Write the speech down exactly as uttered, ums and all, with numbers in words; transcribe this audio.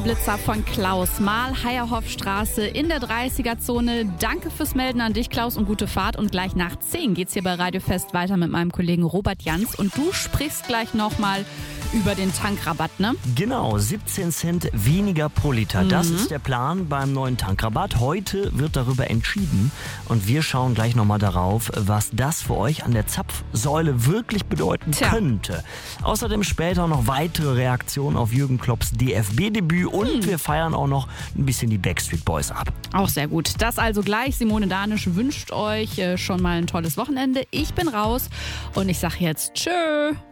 Blitzer von Klaus Mahl, Heierhoffstraße in der dreißiger-Zone. Danke fürs Melden an dich, Klaus, und gute Fahrt. Und gleich nach zehn geht's hier bei Radio Fest weiter mit meinem Kollegen Robert Jans. Und du sprichst gleich nochmal über den Tankrabatt, ne? Genau, siebzehn Cent weniger pro Liter. Mhm. Das ist der Plan beim neuen Tankrabatt. Heute wird darüber entschieden und wir schauen gleich nochmal darauf, was das für euch an der Zapfsäule wirklich bedeuten Tja. könnte. Außerdem später noch weitere Reaktionen auf Jürgen Klopps D F B-Debüt und Mhm. wir feiern auch noch ein bisschen die Backstreet Boys ab. Auch sehr gut. Das also gleich. Simone Danisch wünscht euch äh, schon mal ein tolles Wochenende. Ich bin raus und ich sag jetzt tschö.